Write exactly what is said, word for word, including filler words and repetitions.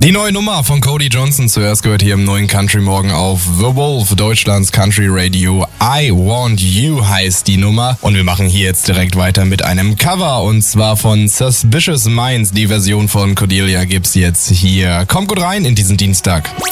Die neue Nummer von Cody Johnson, zuerst gehört hier im neuen Country Morgen auf The Wolf, Deutschlands Country Radio. I Want You heißt die Nummer und wir machen hier jetzt direkt weiter mit einem Cover und zwar von Suspicious Minds. Die Version von Cordelia gibt's jetzt hier. Kommt gut rein in diesen Dienstag.